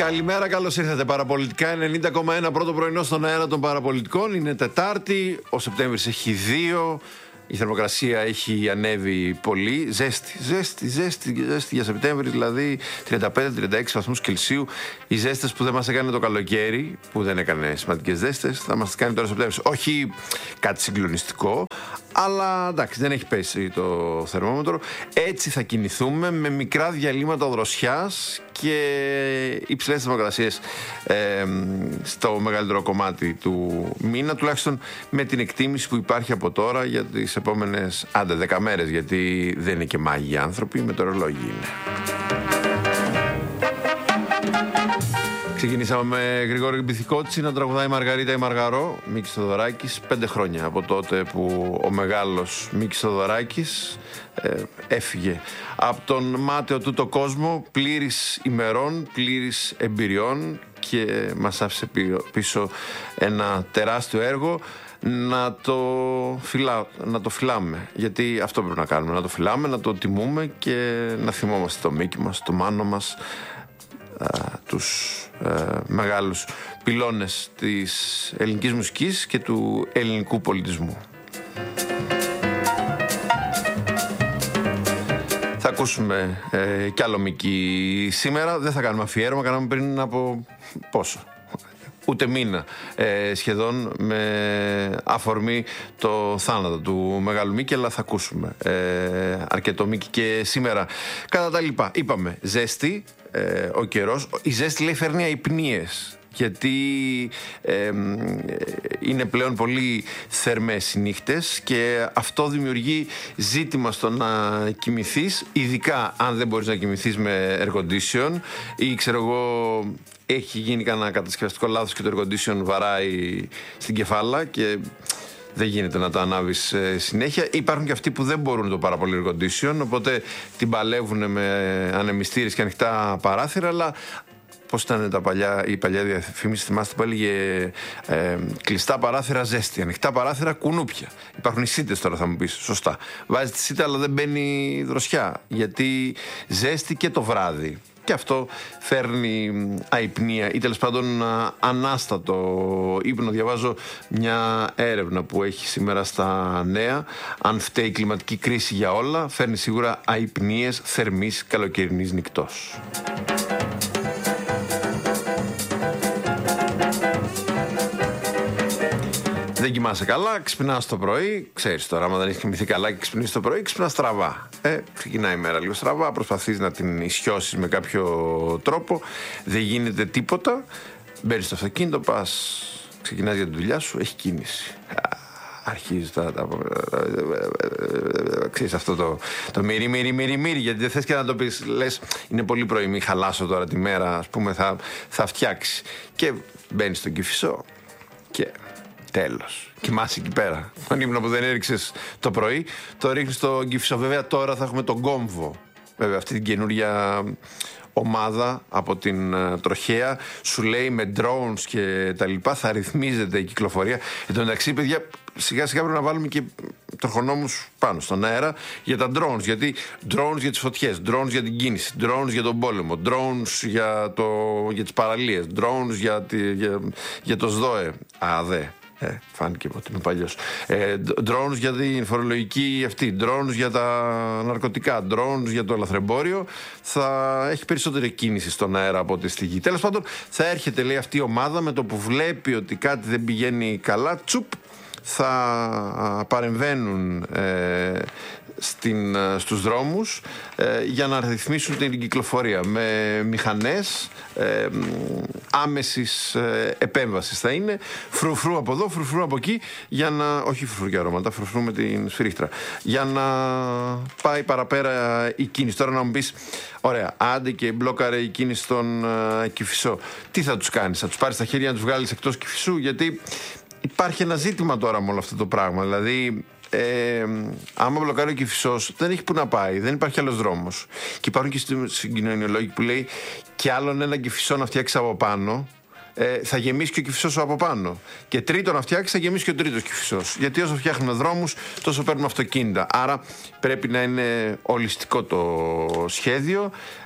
Καλημέρα, καλώς ήρθατε. Παραπολιτικά 90,1 πρώτο πρωινό στον αέρα των παραπολιτικών. Είναι Τετάρτη, ο Σεπτέμβρης έχει 2. Η θερμοκρασία έχει ανέβει πολύ. Ζέστη για Σεπτέμβρη, δηλαδή 35-36 βαθμούς Κελσίου. Οι ζέστες που δεν μας έκανε το καλοκαίρι, που δεν έκανε σημαντικές ζέστες, θα μας κάνει τώρα Σεπτέμβρης. Όχι κάτι συγκλονιστικό, αλλά εντάξει, δεν έχει πέσει το θερμόμετρο. Έτσι θα κινηθούμε με μικρά διαλύματα δροσιάς και υψηλές θερμοκρασίες στο μεγαλύτερο κομμάτι του μήνα, τουλάχιστον με την εκτίμηση που υπάρχει από τώρα για τις επόμενες 10 μέρες, γιατί δεν είναι και μάγοι άνθρωποι, μετεωρολόγοι είναι. Ξεκινήσαμε με Γρηγόρη Μπιθικότσι να τραγουδάει Μαργαρίτα ή Μαργαρό, Μίκης Θοδωράκης, 5 χρόνια από τότε που ο μεγάλος Μίκης Θοδωράκης έφυγε από τον μάταιο τούτο κόσμο, πλήρης ημερών, πλήρης εμπειριών, και μας άφησε πίσω ένα τεράστιο έργο. Να το φυλάμε, γιατί αυτό πρέπει να κάνουμε, να το φυλάμε, να το τιμούμε και να θυμόμαστε το Μίκη μας, το Μάνο μας, τους μεγάλους πυλώνες της ελληνικής μουσικής και του ελληνικού πολιτισμού. Θα ακούσουμε κι άλλο Μίκη σήμερα. Δεν θα κάνουμε αφιέρωμα, κάναμε πριν από πόσο? Ούτε μήνα σχεδόν, με αφορμή το θάνατο του μεγάλου Μίκη, αλλά θα ακούσουμε αρκετό Μίκη και σήμερα. Κατά τα λοιπά, είπαμε ζέστη, ο καιρός. Η ζέστη, λέει, φέρνει αϊπνίες, γιατί είναι πλέον πολύ θερμές οι νύχτες και αυτό δημιουργεί ζήτημα στο να κοιμηθείς, ειδικά αν δεν μπορείς να κοιμηθείς με air condition ή ξέρω εγώ έχει γίνει κανένα κατασκευαστικό λάθος και το air condition βαράει στην κεφάλα και δεν γίνεται να το ανάβεις συνέχεια. Υπάρχουν και αυτοί που δεν μπορούν το πάρα πολύ air condition, οπότε την παλεύουν με ανεμιστήρες και ανοιχτά παράθυρα, αλλά πώς ήταν η παλιά διαφήμιση, θυμάστε που έλεγε κλειστά παράθυρα ζέστη, ανοιχτά παράθυρα κουνούπια. Υπάρχουν οι σίτες τώρα, θα μου πεις. Σωστά. Βάζεις τη σίτα, αλλά δεν μπαίνει δροσιά, γιατί ζέστη και το βράδυ. Και αυτό φέρνει αϊπνία ή τέλος πάντων ανάστατο ύπνο. Διαβάζω μια έρευνα που έχει σήμερα στα νέα. Αν φταίει η κλιματική κρίση για όλα, φέρνει σίγουρα αϊπνίες θερμής καλοκαιρινής νυχτός. Δεν κοιμάσαι καλά, ξυπνάς το πρωί. Ξέρεις τώρα, άμα δεν έχεις κοιμηθεί καλά και ξυπνήσεις το πρωί, ξυπνάς στραβά. Ξεκινάει η μέρα λίγο στραβά, προσπαθείς να την ισιώσεις με κάποιο τρόπο. Δεν γίνεται τίποτα. Μπαίνεις στο αυτοκίνητο, πας, ξεκινάς για τη δουλειά σου, έχει κίνηση. Αρχίζει ξέρεις αυτό το μυρί, γιατί δεν θες και να το πεις. Λες, είναι πολύ πρωί, μη χαλάσω τώρα τη μέρα, ας πούμε, θα φτιάξει. Και μπαίνεις στον Κηφισό και τέλος. Κοιμάσαι εκεί πέρα. Τον ύπνο που δεν έριξες το πρωί, το ρίχνεις στον Κηφισό. Βέβαια τώρα θα έχουμε τον Κόμβο. Βέβαια αυτή την καινούρια ομάδα από την τροχέα, σου λέει με drones και τα λοιπά, θα ρυθμίζεται η κυκλοφορία. Εν τω μεταξύ, παιδιά, σιγά σιγά πρέπει να βάλουμε και τροχονόμους πάνω στον αέρα για τα drones. Γιατί drones για τις φωτιές, drones για την κίνηση, drones για τον πόλεμο, drones για τις παραλίες, drones για το ΣΔΟΕ. ΑΔΕ. Φάνηκε ότι είμαι παλιός. Drones για την φορολογική αυτή, drones για τα ναρκωτικά, drones για το λαθρεμπόριο. Θα έχει περισσότερη κίνηση στον αέρα από ό,τι στη γη. Τέλος πάντων, θα έρχεται, λέει, αυτή η ομάδα με το που βλέπει ότι κάτι δεν πηγαίνει καλά, τσουπ, θα παρεμβαίνουν στους δρόμους για να ρυθμίσουν την κυκλοφορία με μηχανές άμεσης επέμβασης. Θα είναι φρουφρού από εδώ, φρουφρού από εκεί, για να, όχι φρουφρού και αρώματα, φρουφρού με την σφυρίχτρα, για να πάει παραπέρα η κίνηση. Τώρα να μου πεις, ωραία, άντε και μπλόκαρε η κίνηση στον Κηφισό, τι θα τους κάνεις? Θα τους πάρεις τα χέρια να τους βγάλεις εκτός Κηφισού? Γιατί υπάρχει ένα ζήτημα τώρα με όλο αυτό το πράγμα. Δηλαδή, άμα μπλοκάρει ο Κηφισός, δεν έχει που να πάει, δεν υπάρχει άλλος δρόμος. Και υπάρχουν και συγκοινωνιολόγοι που λέει, και άλλον ένα Κηφισό να φτιάξει από πάνω, θα γεμίσει και ο Κηφισός από πάνω. Και τρίτο να φτιάξει, θα γεμίσει και ο τρίτος Κηφισός. Γιατί όσο φτιάχνουμε δρόμους, τόσο παίρνουμε αυτοκίνητα. Άρα πρέπει να είναι ολιστικό το σχέδιο.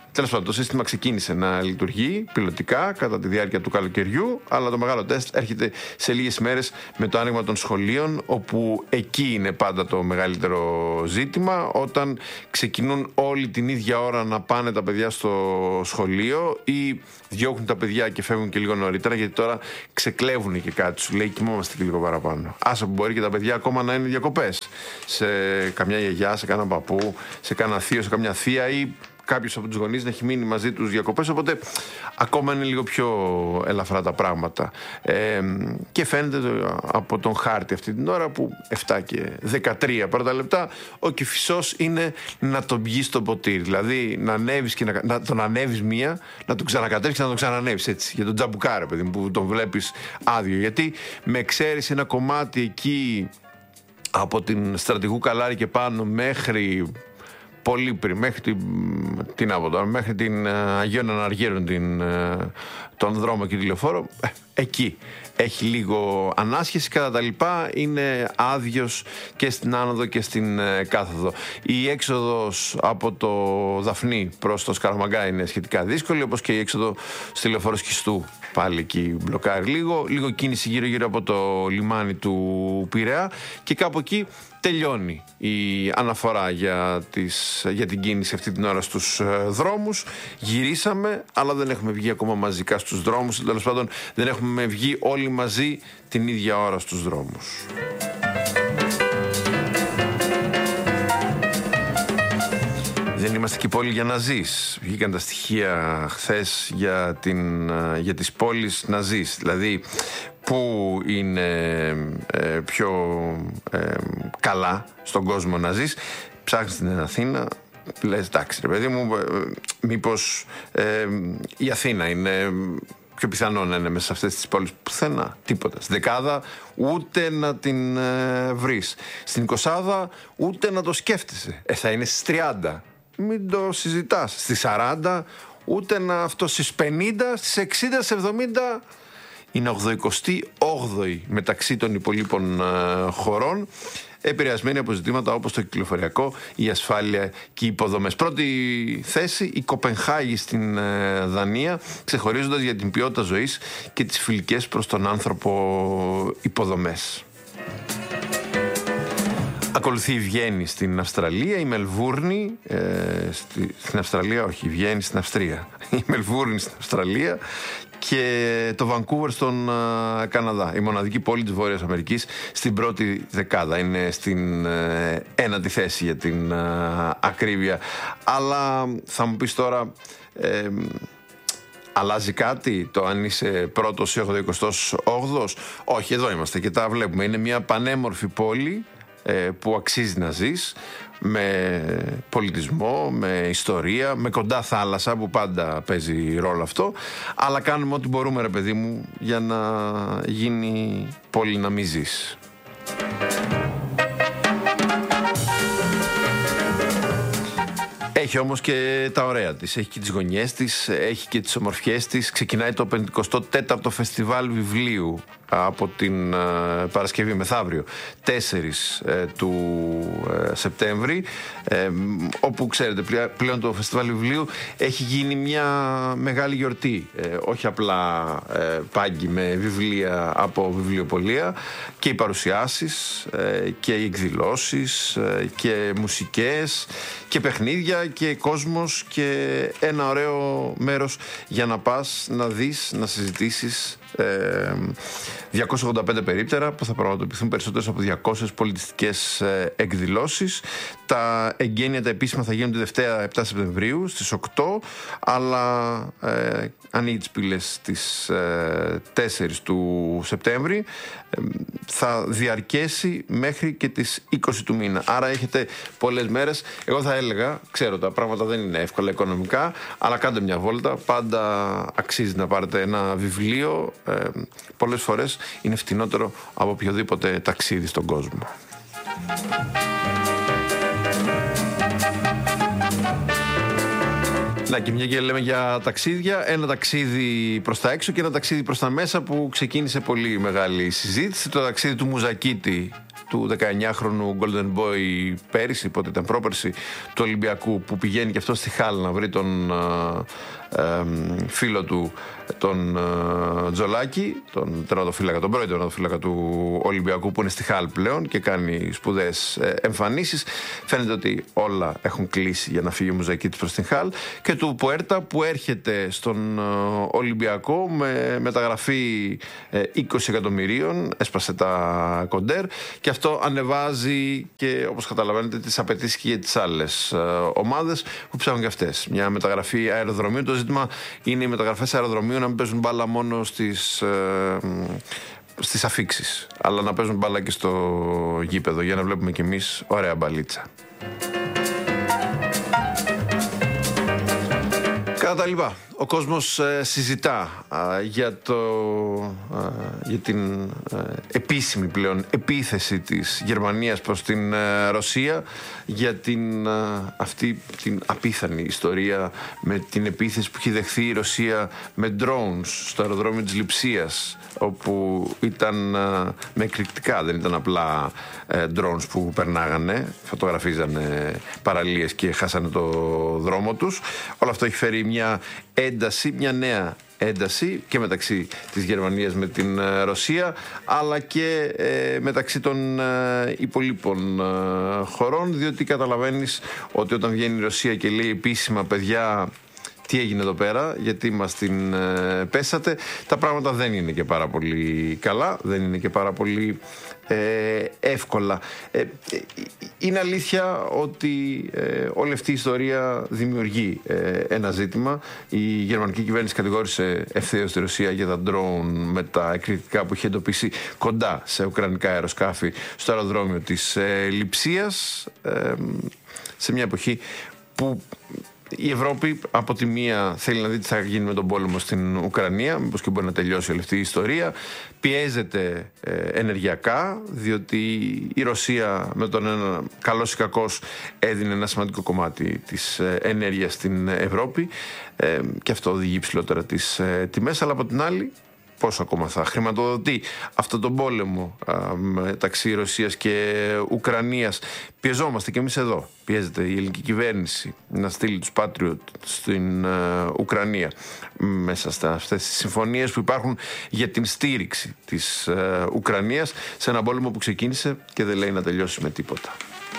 Τέλος πάντων, το σύστημα ξεκίνησε να λειτουργεί πιλωτικά κατά τη διάρκεια του καλοκαιριού, αλλά το μεγάλο τεστ έρχεται σε λίγες μέρες με το άνοιγμα των σχολείων, όπου εκεί είναι πάντα το μεγαλύτερο ζήτημα, όταν ξεκινούν όλη την ίδια ώρα να πάνε τα παιδιά στο σχολείο ή διώχνουν τα παιδιά και φεύγουν και λίγο νωρίτερα, γιατί τώρα ξεκλέβουν και κάτι, σου λέει κοιμόμαστε και λίγο παραπάνω. Άσε που μπορεί και τα παιδιά ακόμα να είναι διακοπές σε καμιά γιαγιά, σε κανένα παππού, σε κανένα θείο, σε καμιά θεία ή κάποιος από τους γονείς να έχει μείνει μαζί τους διακοπές, οπότε ακόμα είναι λίγο πιο ελαφρά τα πράγματα. Και φαίνεται από τον χάρτη αυτή την ώρα που 7 και 13 πρώτα λεπτά ο Κηφισός είναι να τον πιει στο ποτήρι. Δηλαδή να ανέβεις και να τον ανέβεις μία, να τον ξανακατέβεις και να τον ξανανέβεις έτσι. Για τον τζαμπουκάρε, παιδί μου, που τον βλέπεις άδειο. Γιατί με εξαίρεση ένα κομμάτι εκεί από την Στρατηγού Καλάρη και πάνω μέχρι πολύ πριν, μέχρι μέχρι την Αγίων Αναργύρων, τον δρόμο και τη λεωφόρο, εκεί έχει λίγο ανάσχεση, κατά τα λοιπά είναι άδειος και στην άνοδο και στην κάθοδο. Η έξοδος από το Δαφνί προς το Σκαραμαγκά είναι σχετικά δύσκολη, όπως και η έξοδο στη λεωφόρο Σχιστού. Πάλι εκεί μπλοκάρει λίγο κίνηση γύρω από το λιμάνι του Πειραιά και κάπου εκεί τελειώνει η αναφορά για την κίνηση αυτή την ώρα στους δρόμους. Γυρίσαμε, αλλά δεν έχουμε βγει ακόμα μαζικά στους δρόμους. Τέλος πάντων, δεν έχουμε βγει όλοι μαζί την ίδια ώρα στους δρόμους. Δεν είμαστε και πόλη για να ζεις. Βγήκαν τα στοιχεία χθες για τις πόλεις να ζεις. Δηλαδή, πού είναι πιο καλά στον κόσμο να ζεις. Ψάχνεις την Αθήνα, λες εντάξει ρε παιδί μου, μήπως η Αθήνα είναι πιο πιθανό να είναι μέσα σε αυτές τις πόλεις. Πουθενά, τίποτα. Στην δεκάδα ούτε να την βρεις. Στην 20 ούτε να το σκέφτεσαι. Θα είναι στις 30. Μην το συζητάς. Στις 40 ούτε να αυτό, στις 50, στις 60, στις 70 είναι 88η μεταξύ των υπολείπων χωρών, επηρεασμένοι από ζητήματα όπως το κυκλοφοριακό, η ασφάλεια και οι υποδομές. Πρώτη θέση η Κοπενχάγη στην Δανία, ξεχωρίζοντας για την ποιότητα ζωής και τις φιλικές προς τον άνθρωπο υποδομές. Ακολουθεί η Βιέννη στην Αυστραλία, η Μελβούρνη στην Αυστραλία, όχι, η Βιέννη στην Αυστρία, η Μελβούρνη στην Αυστραλία και το Βανκούβερ στον Καναδά. Η μοναδική πόλη της Βόρειας Αμερικής στην πρώτη δεκάδα. Είναι στην ένατη θέση για την ακρίβεια. Αλλά θα μου πεις τώρα, αλλάζει κάτι το αν είσαι πρώτος ή 88ος? Όχι, εδώ είμαστε και τα βλέπουμε. Είναι μια πανέμορφη πόλη που αξίζει να ζεις, με πολιτισμό, με ιστορία, με κοντά θάλασσα που πάντα παίζει ρόλο αυτό, αλλά κάνουμε ό,τι μπορούμε ρε παιδί μου για να γίνει πόλη να μην ζεις. Έχει όμως και τα ωραία της, έχει και τις γωνιές της, έχει και τις ομορφιές της. Ξεκινάει το 54ο Φεστιβάλ Βιβλίου από την Παρασκευή μεθαύριο 4 του Σεπτέμβρη, όπου ξέρετε πλέον το Φεστιβάλ Βιβλίου έχει γίνει μια μεγάλη γιορτή, όχι απλά πάγκι με βιβλία από βιβλιοπωλεία, και οι παρουσιάσεις και οι εκδηλώσεις και μουσικές και παιχνίδια και κόσμος και ένα ωραίο μέρος για να πας, να δεις, να συζητήσεις. 285 περίπτερα που θα πραγματοποιηθούν περισσότερες από 200 πολιτιστικές εκδηλώσεις. Τα εγγένεια τα επίσημα θα γίνουν τη Δευτέρα 7 Σεπτεμβρίου στις 8, αλλά ανοίγει τις πύλες στις 4 του Σεπτέμβρη. Θα διαρκέσει μέχρι και τις 20 του μήνα. Άρα έχετε πολλές μέρες. Εγώ θα έλεγα, ξέρω τα πράγματα δεν είναι εύκολα οικονομικά, αλλά κάντε μια βόλτα. Πάντα αξίζει να πάρετε ένα βιβλίο. Πολλές φορές είναι φτηνότερο από οποιοδήποτε ταξίδι στον κόσμο. Να, και μια και λέμε για ταξίδια, ένα ταξίδι προς τα έξω και ένα ταξίδι προς τα μέσα που ξεκίνησε πολύ μεγάλη συζήτηση. Το ταξίδι του Μουζακίτη του 19χρονου Golden Boy πέρυσι, πότε ήταν, πρόπερσι, του Ολυμπιακού, που πηγαίνει και αυτό στη Χάλ να βρει τον φίλο του, τον Τζολάκη, τον πρώην τερματοφύλακα του Ολυμπιακού, που είναι στη Χάλ πλέον και κάνει σπουδαίες εμφανίσεις. Φαίνεται ότι όλα έχουν κλείσει για να φύγει ο Μουζακίτης προς την Χάλ, και του Πουέρτα, που έρχεται στον Ολυμπιακό με μεταγραφή 20 εκατομμυρίων, έσπασε τα κοντέρ, και αυτό ανεβάζει και, όπως καταλαβαίνετε, τις απαιτήσεις και για τις άλλες ομάδες που ψάχνουν και αυτές μια μεταγραφή αεροδρομίου. Το ζήτημα είναι οι μεταγραφές αεροδρομίου να μην παίζουν μπάλα μόνο στις αφίξεις, αλλά να παίζουν μπάλα και στο γήπεδο, για να βλέπουμε κι εμείς ωραία μπαλίτσα. Κατά τα λοιπά, ο κόσμος συζητά για την επίσημη πλέον επίθεση της Γερμανίας προς την Ρωσία, για αυτή την απίθανη ιστορία με την επίθεση που έχει δεχθεί η Ρωσία με drones στο αεροδρόμιο της Λειψίας, όπου ήταν με εκρηκτικά, δεν ήταν απλά drones που περνάγανε, φωτογραφίζανε παραλίες και χάσανε το δρόμο τους. Όλο αυτό έχει φέρει μια ένταση, μια νέα ένταση και μεταξύ της Γερμανίας με την Ρωσία, αλλά και μεταξύ των υπολείπων χωρών, διότι καταλαβαίνεις ότι όταν βγαίνει η Ρωσία και λέει επίσημα, παιδιά, τι έγινε εδώ πέρα, γιατί μας την πέσατε, τα πράγματα δεν είναι και πάρα πολύ καλά, δεν είναι και πάρα πολύ εύκολα. Είναι αλήθεια ότι όλη αυτή η ιστορία δημιουργεί ένα ζήτημα. Η γερμανική κυβέρνηση κατηγόρησε ευθέως τη Ρωσία για τα ντρόουν με τα εκρηκτικά που είχε εντοπίσει κοντά σε ουκρανικά αεροσκάφη στο αεροδρόμιο της Λειψίας, σε μια εποχή που η Ευρώπη από τη μία θέλει να δει τι θα γίνει με τον πόλεμο στην Ουκρανία, μήπως και μπορεί να τελειώσει όλη αυτή η ιστορία. Πιέζεται ενεργειακά, διότι η Ρωσία με τον ένα καλός ή κακός έδινε ένα σημαντικό κομμάτι της ενέργειας στην Ευρώπη, και αυτό οδηγεί ψηλότερα τις τιμές, αλλά από την άλλη πώς ακόμα θα χρηματοδοτεί αυτόν τον πόλεμο μεταξύ Ρωσίας και Ουκρανίας. Πιεζόμαστε και εμείς εδώ. Πιέζεται η ελληνική κυβέρνηση να στείλει τους Patriot στην Ουκρανία μέσα σε αυτές τις συμφωνίες που υπάρχουν για την στήριξη της Ουκρανίας σε ένα πόλεμο που ξεκίνησε και δεν λέει να τελειώσει με τίποτα.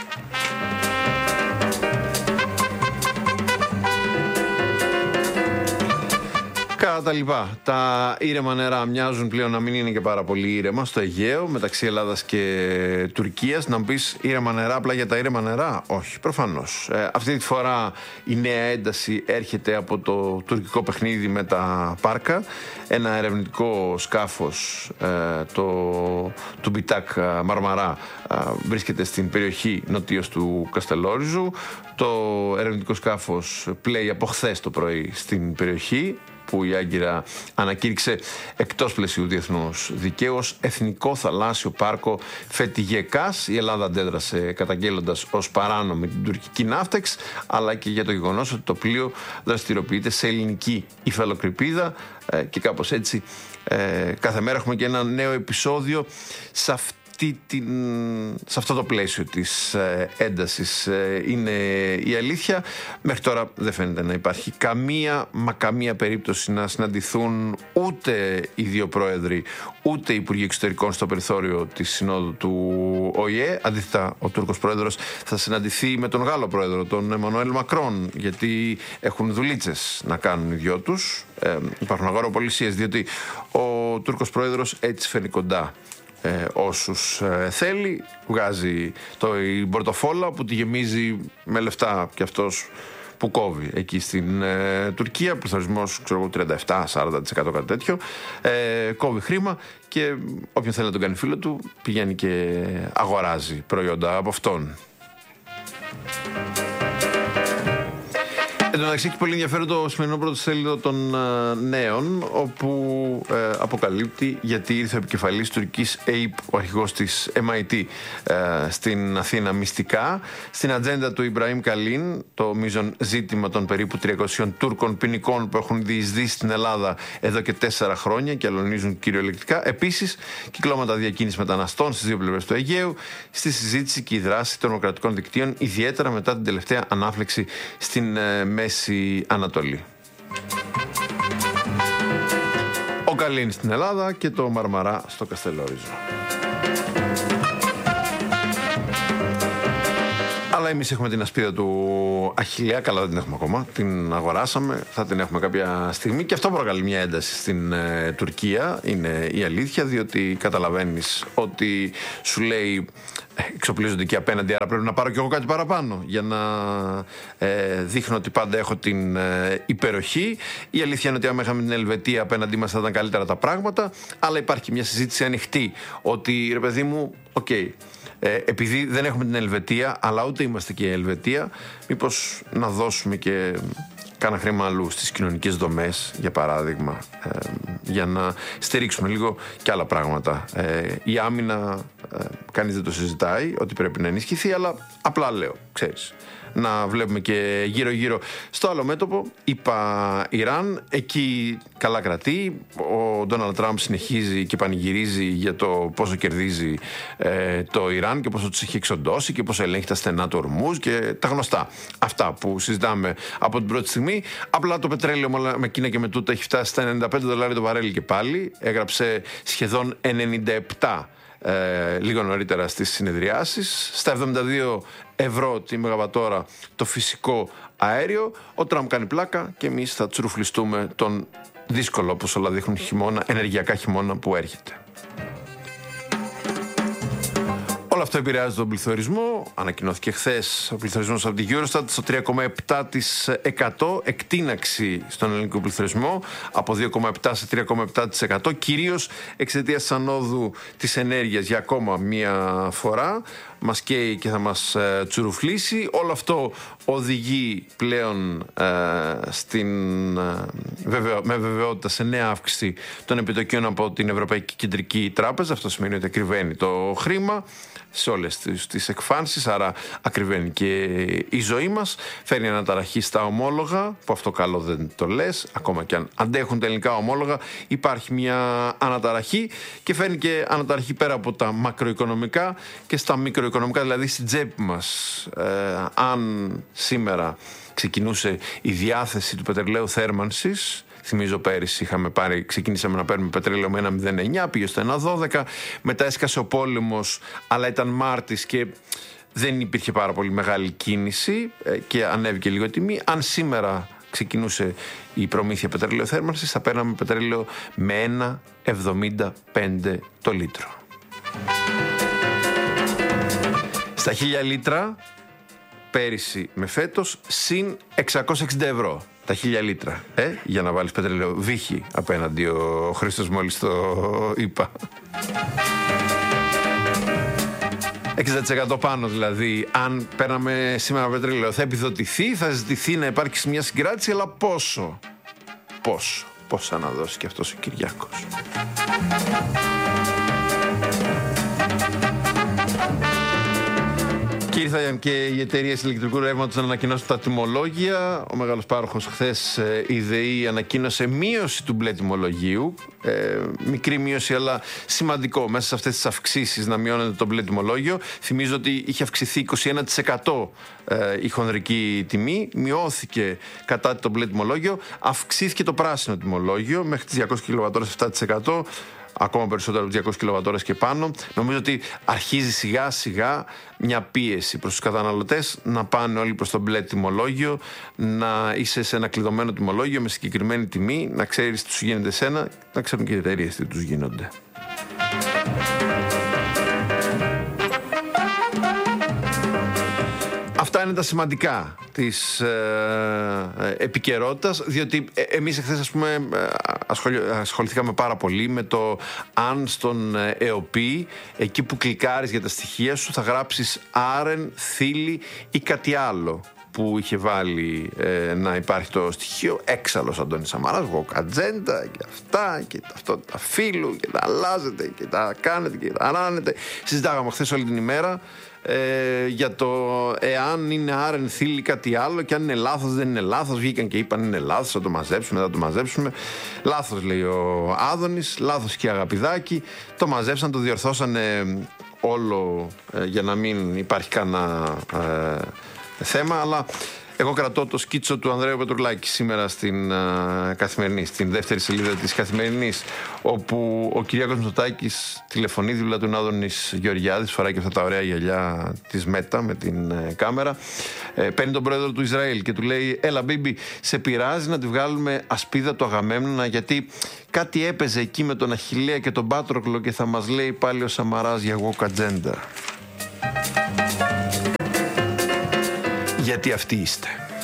Κατά τα λοιπά, τα ήρεμα νερά μοιάζουν πλέον να μην είναι και πάρα πολύ ήρεμα στο Αιγαίο, μεταξύ Ελλάδας και Τουρκίας. Να μου πεις, ήρεμα νερά απλά για τα ήρεμα νερά? Όχι, προφανώς. Αυτή τη φορά η νέα ένταση έρχεται από το τουρκικό παιχνίδι με τα Πάρκα. Ένα ερευνητικό σκάφος, του Μπιτάκ Μαρμαρά, βρίσκεται στην περιοχή νοτίως του Καστελόριζου. Το ερευνητικό σκάφος πλέει από χθες το πρωί στην περιοχή, που η Άγκυρα ανακήρυξε εκτός πλαισίου διεθνούς δικαίου ως Εθνικό Θαλάσσιο Πάρκο Φετιγεκάς. Η Ελλάδα αντέδρασε καταγγέλλοντας ως παράνομη την τουρκική ναύτεξ, αλλά και για το γεγονός ότι το πλοίο δραστηριοποιείται σε ελληνική υφαλοκρηπίδα, και κάπως έτσι κάθε μέρα έχουμε και ένα νέο επεισόδιο σε αυτό το πλαίσιο της έντασης, είναι η αλήθεια. Μέχρι τώρα δεν φαίνεται να υπάρχει καμία περίπτωση να συναντηθούν ούτε οι δύο πρόεδροι ούτε οι υπουργοί εξωτερικών στο περιθώριο της συνόδου του ΟΗΕ. Αντίθετα, ο Τούρκος πρόεδρος θα συναντηθεί με τον Γάλλο πρόεδρο, τον Εμμανουέλ Μακρόν, γιατί έχουν δουλίτσες να κάνουν οι δυο τους. Υπάρχουν αγοροπολισίες, διότι ο Τούρκος πρόεδρος έτσι φέρνει κοντά όσους θέλει, βγάζει η πορτοφόλα που τη γεμίζει με λεφτά και αυτός που κόβει εκεί στην Τουρκία, πληθωρισμός 37-40% κάτι τέτοιο, κόβει χρήμα και όποιον θέλει να τον κάνει φίλο του πηγαίνει και αγοράζει προϊόντα από αυτόν. Εν τω μεταξύ έχει πολύ ενδιαφέρον το σημερινό πρωτοσέλιδο των νέων, όπου αποκαλύπτει γιατί ήρθε ο επικεφαλής Τουρκικής ΑΕΠ, ο αρχηγός της MIT, στην Αθήνα μυστικά. Στην ατζέντα του Ιμπραήμ Καλίν, το μείζον ζήτημα των περίπου 300 Τούρκων ποινικών που έχουν διεισδύσει στην Ελλάδα εδώ και 4 χρόνια και αλωνίζουν κυριολεκτικά. Επίσης, κυκλώματα διακίνησης μεταναστών στις δύο πλευρές του Αιγαίου. Στη συζήτηση και η δράση των δημοκρατικών δικτύων, ιδιαίτερα μετά την τελευταία ανάφλεξη στην Μέση Ανατολή. Ο Καλίν στην Ελλάδα και το Μαρμαρά στο Καστελόριζο. Αλλά εμείς έχουμε την ασπίδα του Αχιλλέα, καλά δεν την έχουμε ακόμα, την αγοράσαμε, θα την έχουμε κάποια στιγμή και αυτό προκαλεί μια ένταση στην Τουρκία, είναι η αλήθεια, διότι καταλαβαίνεις ότι σου λέει εξοπλίζονται εκεί απέναντι, άρα πρέπει να πάρω κι εγώ κάτι παραπάνω για να δείχνω ότι πάντα έχω την υπεροχή. Η αλήθεια είναι ότι άμα είχαμε την Ελβετία απέναντί μας θα ήταν καλύτερα τα πράγματα, αλλά υπάρχει μια συζήτηση ανοιχτή ότι ρε παιδί μου, επειδή δεν έχουμε την Ελβετία, αλλά ούτε είμαστε και η Ελβετία, μήπως να δώσουμε και κάνα χρήμα αλλού στις κοινωνικές δομές, για παράδειγμα, για να στηρίξουμε λίγο και άλλα πράγματα. Η άμυνα, κανείς δεν το συζητάει ότι πρέπει να ενισχυθεί, αλλά απλά λέω, ξέρεις, να βλέπουμε και γύρω-γύρω. Στο άλλο μέτωπο, είπα Ιράν, εκεί καλά κρατεί. Ο Ντόναλντ Τραμπ συνεχίζει και πανηγυρίζει για το πόσο κερδίζει το Ιράν και πόσο τους έχει εξοντώσει και πόσο ελέγχει τα στενά του Ορμούζ και τα γνωστά. Αυτά που συζητάμε από την πρώτη στιγμή. Απλά το πετρέλαιο με Κίνα και με τούτα έχει φτάσει στα $95 το βαρέλι και πάλι. Έγραψε σχεδόν 97 λίγο νωρίτερα στις συνεδριάσεις, στα 72 ευρώ τη μεγαβατόρα το φυσικό αέριο. Ο Τραμπ κάνει πλάκα και εμείς θα τσουρουφλιστούμε τον δύσκολο, όπως όλα δείχνουν, χειμώνα, ενεργειακά χειμώνα που έρχεται. Όλο αυτό επηρεάζει τον πληθωρισμό. Ανακοινώθηκε χθες ο πληθωρισμός από τη Eurostat στο 3,7%, εκτείναξη στον ελληνικό πληθωρισμό από 2,7% σε 3,7%, κυρίως εξαιτίας της ανόδου της ενέργειας για ακόμα μία φορά. Μας καίει και θα μας τσουρουφλήσει. Όλο αυτό οδηγεί πλέον με βεβαιότητα σε νέα αύξηση των επιτοκίων από την Ευρωπαϊκή Κεντρική Τράπεζα. Αυτό σημαίνει ότι ακριβένει το χρήμα σε όλες τις εκφάνσεις, άρα ακριβένει και η ζωή μας. Φέρνει αναταραχή στα ομόλογα, που αυτό καλό δεν το λες, ακόμα και αν αντέχουν τα ελληνικά ομόλογα υπάρχει μια αναταραχή, και φέρνει και αναταραχή πέρα από τα μακροοικονομικά και στα μικροοικονομικά, δηλαδή στην τσέπη μας. Αν σήμερα ξεκινούσε η διάθεση του πετρελαίου θέρμανσης, θυμίζω πέρυσι ξεκινήσαμε να παίρνουμε πετρέλαιο με 1,09, πήγε στο 1,12, μετά έσκασε ο πόλεμος, αλλά ήταν Μάρτης και δεν υπήρχε πάρα πολύ μεγάλη κίνηση και ανέβηκε λίγο η τιμή. Αν σήμερα ξεκινούσε η προμήθεια πετρελαίου θέρμανσης, θα παίρναμε πετρέλαιο με 1,75 το λίτρο. Στα 1000 λίτρα πέρυσι με φέτος συν 660 ευρώ τα 1000 λίτρα, για να βάλεις πετρέλαιο. Βύχη απέναντι ο Χρήστος μόλις το είπα. 60% πάνω δηλαδή. Αν παίρναμε σήμερα πετρέλαιο θα επιδοτηθεί, θα ζητηθεί να υπάρξει μια συγκράτηση, αλλά πόσα να δώσει και αυτός ο Κυριάκος. Και ήρθαν και οι εταιρείες ηλεκτρικού ρεύματος να ανακοινώσουν τα τιμολόγια. Ο μεγάλος πάροχος χθες, η ΔΕΗ, ανακοίνωσε μείωση του μπλε τιμολογίου. Μικρή μείωση, αλλά σημαντικό. Μέσα σε αυτές τις αυξήσεις να μειώνεται το μπλε τιμολόγιο. Θυμίζω ότι είχε αυξηθεί 21% η χονδρική τιμή. Μειώθηκε κατά το μπλε τιμολόγιο. Αυξήθηκε το πράσινο τιμολόγιο μέχρι τις 200 κιλοβατόρες 7%. Ακόμα περισσότερο από 200 κιλοβατόρες και πάνω. Νομίζω ότι αρχίζει σιγά σιγά μια πίεση προς τους καταναλωτές να πάνε όλοι προς το μπλε τιμολόγιο, να είσαι σε ένα κλειδωμένο τιμολόγιο με συγκεκριμένη τιμή, να ξέρεις τι τους γίνεται εσένα, να ξέρουν και οι εταιρείες τι τους γίνονται. Αυτά είναι τα σημαντικά της επικαιρότητας, διότι εμείς εχθές, ας πούμε, ασχοληθήκαμε πάρα πολύ με το αν στον ΕΟΠΗ, εκεί που κλικάρεις για τα στοιχεία σου, θα γράψεις άρεν, θήλη ή κάτι άλλο. που είχε βάλει να υπάρχει το στοιχείο. Έξαλλος Αντώνης Σαμαράς, Γοκατζέντα και αυτά και ταυτότητα φύλου και τα αλλάζετε και τα κάνετε και τα ράνετε. Συζητάγαμε χθες όλη την ημέρα για το εάν είναι άρεν θύλη κάτι άλλο και αν είναι λάθος δεν είναι λάθος. Βγήκαν και είπαν είναι λάθος, θα το μαζέψουμε, θα το μαζέψουμε. Λάθος λέει ο Άδωνης, λάθος και η Αγαπηδάκη. Το μαζέψαν, το διορθώσανε όλο για να μην υπάρχει κανένα θέμα. Αλλά εγώ κρατώ το σκίτσο του Ανδρέου Πετρουλάκη σήμερα στην Καθημερινή, στην δεύτερη σελίδα της Καθημερινής, όπου ο Κυριάκος Μητσοτάκης τηλεφωνεί δίπλα του Άδωνης Γεωργιάδης, φοράει και αυτά τα ωραία γυαλιά της Μέτα με την κάμερα. Παίρνει τον πρόεδρο του Ισραήλ και του λέει: έλα, μπίμπι, σε πειράζει να τη βγάλουμε ασπίδα του Αγαμέμνονα, γιατί κάτι έπαιζε εκεί με τον Αχιλλέα και τον Πάτροκλο και θα μας λέει πάλι ο Σαμαράς για Γοκατζέντα. Γιατί αυτοί είστε.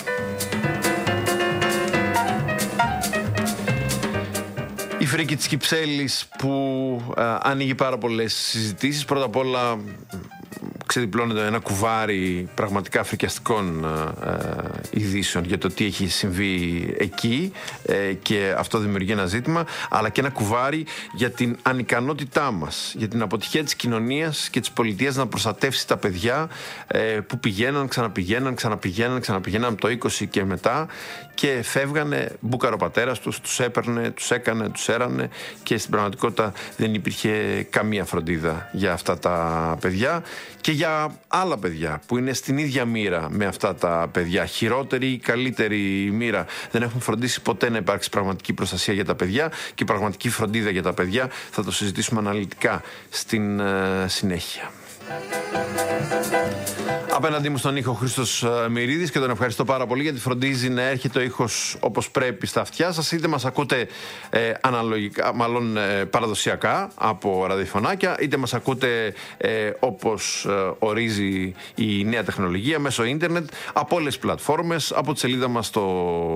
Η φρίκη της Κυψέλης που ανοίγει πάρα πολλές συζητήσεις. Πρώτα απ' όλα ξεδιπλώνεται ένα κουβάρι πραγματικά φρικιαστικών ειδήσεων για το τι έχει συμβεί εκεί και αυτό δημιουργεί ένα ζήτημα, αλλά και ένα κουβάρι για την ανικανότητά μας, για την αποτυχία της κοινωνίας και της πολιτείας να προστατεύσει τα παιδιά που ξαναπηγαίναν από το 20 και μετά και φεύγανε, μπούκαρο ο πατέρας τους έπαιρνε, τους έκανε, τους έρανε και στην πραγματικότητα δεν υπήρχε καμία φροντίδα για αυτά τα παιδιά και για άλλα παιδιά που είναι στην ίδια μοίρα με αυτά τα παιδιά, χειρότερη ή καλύτερη μοίρα. Δεν έχουν φροντίσει ποτέ να υπάρξει πραγματική προστασία για τα παιδιά και πραγματική φροντίδα για τα παιδιά. Θα το συζητήσουμε αναλυτικά στην συνέχεια. Απέναντί μου στον ήχο Χρήστος Μυρίδης και τον ευχαριστώ πάρα πολύ γιατί φροντίζει να έρχεται ο ήχος όπως πρέπει στα αυτιά σας. Είτε μας ακούτε αναλογικά, μάλλον παραδοσιακά από ραδιοφωνάκια, είτε μας ακούτε όπως ορίζει η νέα τεχνολογία μέσω ίντερνετ, από όλες τις πλατφόρμες, από τη σελίδα μας στο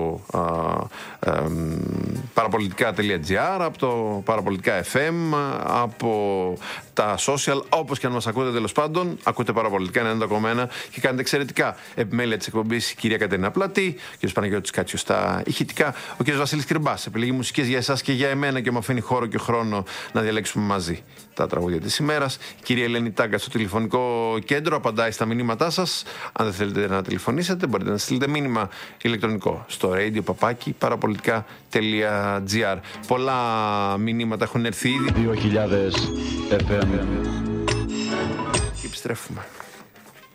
παραπολιτικά.gr, από το παραπολιτικά FM, από τα social, όπως και αν μας ακούτε τέλος πάντων, ακούτε παραπολιτικά 90,1 και κάνετε εξαιρετικά. Επιμέλεια της εκπομπής η κυρία Κατερίνα Πλατή, ο κ. Παναγιώτης Κάτσιος στα ηχητικά, ο κ. Βασίλης Κυρμπάς επιλέγει μουσικές για εσάς και για εμένα και μου αφήνει χώρο και χρόνο να διαλέξουμε μαζί τα τραγούδια της ημέρας. Η κυρία Ελένη Τάγκα στο τηλεφωνικό κέντρο απαντάει στα μηνύματά σας. Αν δεν θέλετε να τηλεφωνήσετε, μπορείτε να στείλετε μήνυμα ηλεκτρονικό στο radio@parapolitica.gr. Πολλά μηνύματα έχουν έρθει ήδη. 2000 FM. Και επιστρέφουμε.